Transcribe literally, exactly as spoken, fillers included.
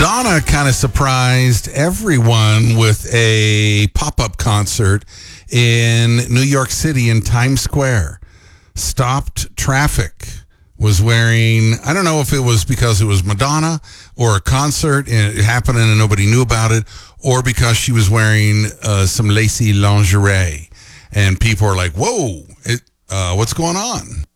Madonna kind of surprised everyone with a pop-up concert in New York City in Times Square. Stopped traffic. Was wearing, I don't know if it was because it was Madonna or a concert and it happened and nobody knew about it, or because she was wearing uh, some lacy lingerie. And people are like, whoa, it, uh, what's going on?